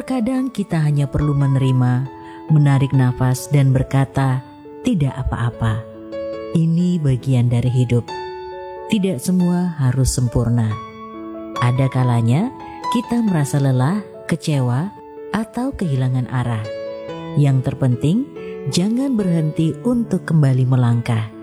Terkadang kita hanya perlu menerima, menarik nafas dan berkata, tidak apa-apa. Ini bagian dari hidup. Tidak semua harus sempurna. Ada kalanya kita merasa lelah, kecewa, atau kehilangan arah. Yang terpenting, jangan berhenti untuk kembali melangkah.